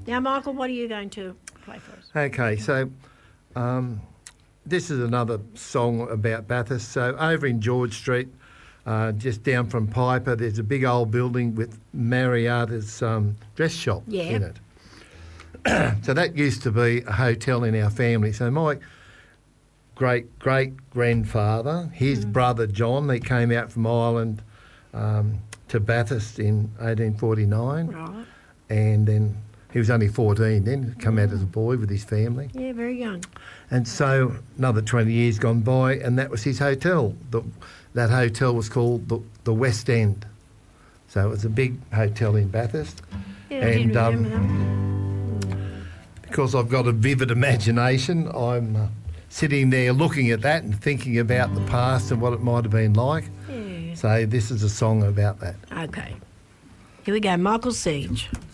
Now, Michael, what are you going to play for us? Okay, so this is another song about Bathurst. So over in George Street, just down from Piper, there's a big old building with Marietta's dress shop in it. So that used to be a hotel in our family. So my great-great-grandfather, his brother John, they came out from Ireland to Bathurst in 1849. Right. And then he was only 14 then, come out as a boy with his family. Yeah, very young. And so another 20 years gone by, and that was his hotel. That hotel was called the West End. So it was a big hotel in Bathurst. Yeah, I did remember that. Because I've got a vivid imagination, I'm sitting there looking at that and thinking about the past and what it might have been like. Yeah. So this is a song about that. Okay. Here we go, Michael Siege.